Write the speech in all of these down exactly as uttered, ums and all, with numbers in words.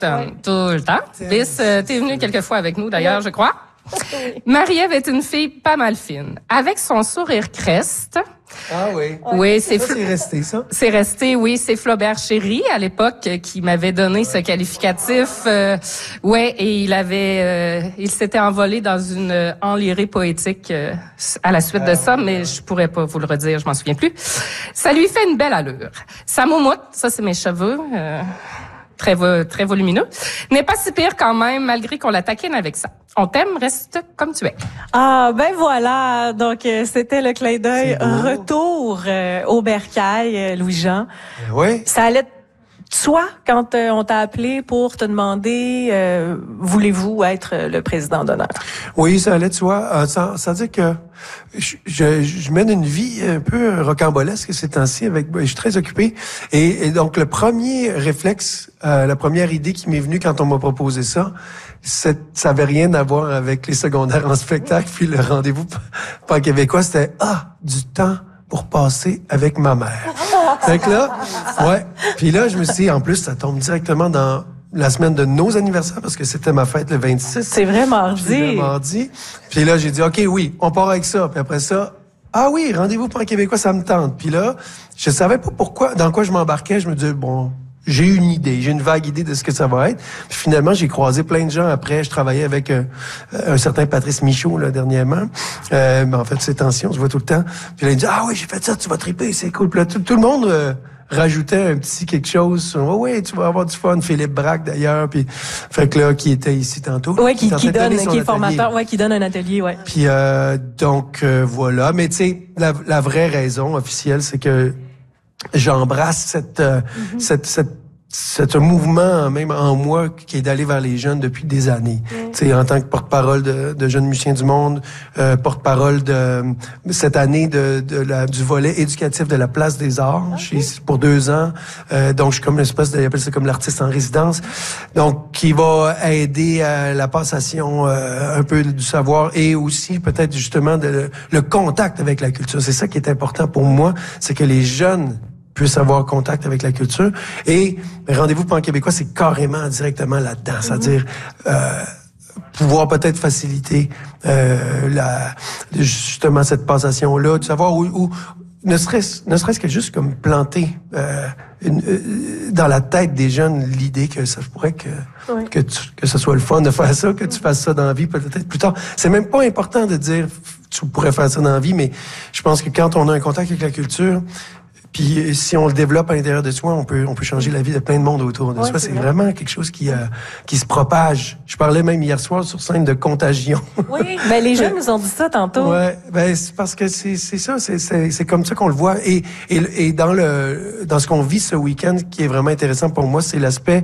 Oui. Tout le temps. Bis, euh, t'es venue quelques fois avec nous, d'ailleurs, oui. je crois. Oui. Marie-Ève est une fille pas mal fine. Avec son sourire creste. Ah oui. Oui, c'est ça, Fl- c'est resté, ça? C'est resté, oui. C'est Flaubert Chéry, à l'époque, qui m'avait donné ouais. ce qualificatif. Euh, ouais, et il avait, euh, il s'était envolé dans une enlirée poétique euh, à la suite ah, de ça, oui, mais oui. je pourrais pas vous le redire, je m'en souviens plus. Ça lui fait une belle allure. Sa moumoute, ça c'est mes cheveux, euh, très, vo- très volumineux, n'est pas si pire quand même, malgré qu'on la taquine avec ça. On t'aime, reste comme tu es. Ah, ben voilà. Donc, euh, c'était le clin d'œil retour euh, au bercail, euh, Louis-Jean. Oui. Ça allait de soi quand euh, on t'a appelé pour te demander, euh, voulez-vous être le président d'honneur? Oui, ça allait de soi. Euh, ça, ça veut dire que je, je, je mène une vie un peu rocambolesque ces temps-ci. Avec, je suis très occupé. Et, et donc, le premier réflexe, euh, la première idée qui m'est venue quand on m'a proposé ça, c'est, ça avait rien à voir avec les secondaires en spectacle. Puis le rendez-vous pas québécois, c'était « Ah, du temps pour passer avec ma mère. » Fait que là, ouais. Puis là, je me suis dit, en plus, ça tombe directement dans la semaine de nos anniversaires parce que c'était ma fête le vingt-six. C'est vrai, mardi. C'est vrai, mardi. Puis là, j'ai dit, OK, oui, on part avec ça. Puis après ça, ah oui, rendez-vous pour un Québécois, ça me tente. Puis là, je savais pas pourquoi, dans quoi je m'embarquais. Je me disais, bon, j'ai une idée, j'ai une vague idée de ce que ça va être. Puis finalement, j'ai croisé plein de gens après. Je travaillais avec euh, un certain Patrice Michaud, là, dernièrement. Euh, mais en fait, ces temps-ci, on se voit tout le temps. Puis là, il dit, ah oui, j'ai fait ça, tu vas triper, c'est cool. Puis là, tout, tout le monde euh, rajoutait un petit quelque chose. Oh, oui, tu vas avoir du fun. Philippe Braque, d'ailleurs. Puis, fait que là, qui était ici tantôt. Oui, qui, qui, qui donne, qui est atelier. formateur, ouais, qui donne un atelier, ouais. Puis, euh, donc, euh, voilà. Mais tu sais, la, la vraie raison officielle, c'est que j'embrasse cette, euh, mm-hmm. cette, cette, c'est un mouvement même en moi qui est d'aller vers les jeunes depuis des années. Mm. Tu sais, en tant que porte-parole de, de Jeunes musiciens du monde, euh, porte-parole de cette année de, de la, du volet éducatif de la Place des Arts, okay. chez, pour deux ans. Euh, donc, je suis comme une espèce de, ils appellent ça comme l'artiste en résidence. Donc, qui va aider à la passation euh, un peu du savoir et aussi peut-être justement de, le contact avec la culture. C'est ça qui est important pour moi, c'est que les jeunes puissent avoir contact avec la culture. Et Rendez-vous pour un Québécois, c'est carrément directement là-dedans. Mm-hmm. C'est-à-dire euh, pouvoir peut-être faciliter euh, la justement cette passation-là, de savoir où, où ne serait-ce ne serait-ce que juste comme planter euh, une, euh, dans la tête des jeunes l'idée que ça pourrait que oui. que tu, que ce soit le fun de faire ça, que tu fasses ça dans la vie peut-être plus tard. C'est même pas important de dire tu pourrais faire ça dans la vie, mais je pense que quand on a un contact avec la culture, puis si on le développe à l'intérieur de soi, on peut on peut changer la vie de plein de monde autour de ouais, soi. C'est, c'est vraiment quelque chose qui euh, qui se propage. Je parlais même hier soir sur scène de contagion. Oui, ben les jeunes nous ont dit ça tantôt. Ouais, ben c'est parce que c'est c'est ça, c'est c'est c'est comme ça qu'on le voit. Et et et dans le dans ce qu'on vit ce week-end, qui est vraiment intéressant pour moi, c'est l'aspect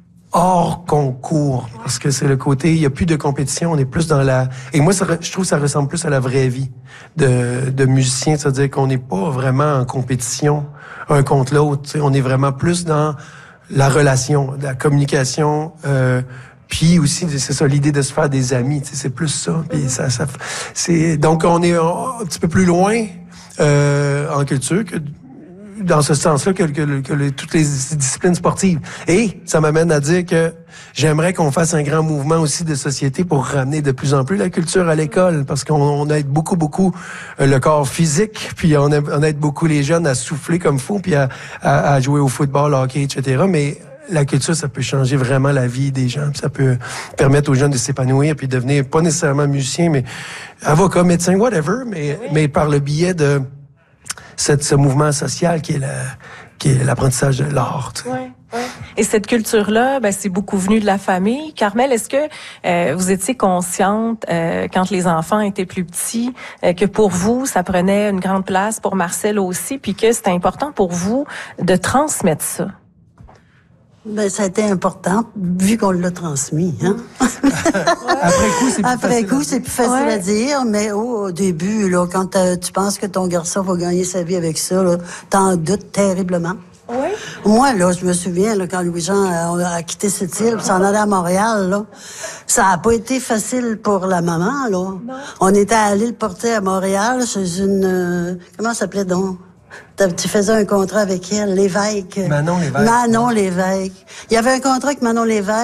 hors concours, parce que c'est le côté, il y a plus de compétition, on est plus dans la, et moi, ça, je trouve que ça ressemble plus à la vraie vie de, de musicien, c'est-à-dire qu'on n'est pas vraiment en compétition un contre l'autre, tu sais, on est vraiment plus dans la relation, la communication, euh, puis aussi, c'est ça, l'idée de se faire des amis, tu sais, c'est plus ça, puis ça, ça, c'est, donc on est un, un petit peu plus loin, euh, en culture que dans ce sens-là que, que, que les, toutes les disciplines sportives. Et ça m'amène à dire que j'aimerais qu'on fasse un grand mouvement aussi de société pour ramener de plus en plus la culture à l'école, parce qu'on on aide beaucoup, beaucoup le corps physique, puis on aide, on aide beaucoup les jeunes à souffler comme fou, puis à, à, à jouer au football, au hockey, et cetera. Mais la culture, ça peut changer vraiment la vie des gens, puis ça peut permettre aux jeunes de s'épanouir, puis devenir pas nécessairement musicien, mais avocat, médecin, whatever, mais, oui. mais par le biais de Cette, ce mouvement social qui est, la, qui est l'apprentissage de l'art. Tu sais. Oui, oui. Et cette culture-là, ben, c'est beaucoup venu de la famille. Carmel, est-ce que euh, vous étiez consciente, euh, quand les enfants étaient plus petits, euh, que pour vous, ça prenait une grande place, pour Marcel aussi, puis que c'était important pour vous de transmettre ça? Ben, ça a été important, vu qu'on l'a transmis, hein. Après coup, c'est plus Après facile, coup, c'est plus facile ouais. à dire, mais oh, au début, là, quand euh, tu penses que ton garçon va gagner sa vie avec ça, là, t'en doutes terriblement. Oui. Moi, là, je me souviens, là, quand Louis-Jean a, a quitté cette île, s'en allait à Montréal, là, ça a pas été facile pour la maman, là. Non. On était allé le porter à Montréal chez une... Euh, comment ça s'appelait donc? Tu faisais un contrat avec elle, Lévesque. Manon Lévesque. Manon Lévesque. Il y avait un contrat avec Manon Lévesque.